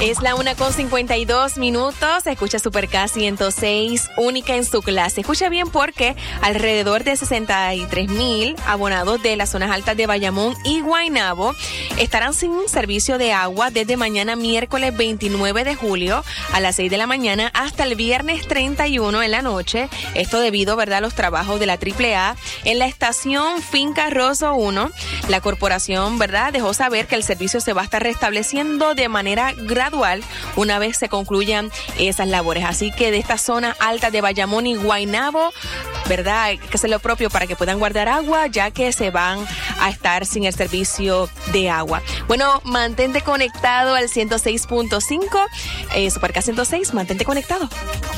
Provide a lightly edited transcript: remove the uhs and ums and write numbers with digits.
Es la 1:52. Escucha Super K 106, única en su clase. Escucha bien porque alrededor de 63,000 abonados de las zonas altas de Bayamón y Guaynabo estarán sin servicio de agua desde mañana miércoles 29 de julio a las 6 de la mañana hasta el viernes 31 en la noche. Esto debido, ¿verdad?, a los trabajos de la AAA en la estación Finca Rosso 1. La corporación, ¿verdad?, dejó saber que el servicio se va a estar restableciendo de manera gradual una vez se concluyan esas labores. Así que de esta zona alta de Bayamón y Guaynabo, ¿verdad?, hay que hacer lo propio para que puedan guardar agua, ya que se van a estar sin el servicio de agua. Bueno, mantente conectado al 106.5, Super K 106, mantente conectado.